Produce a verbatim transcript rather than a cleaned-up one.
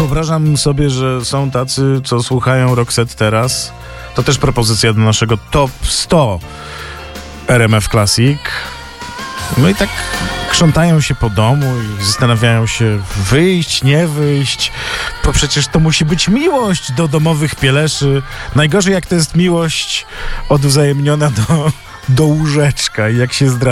wyobrażam sobie, że są tacy, co słuchają Roxette teraz. To też propozycja do naszego top sto R M F Classic. No i tak krzątają się po domu i zastanawiają się, wyjść, nie wyjść, bo przecież to musi być miłość do domowych pieleszy. Najgorzej, jak to jest miłość odwzajemniona do, do łóżeczka i jak się zdradza.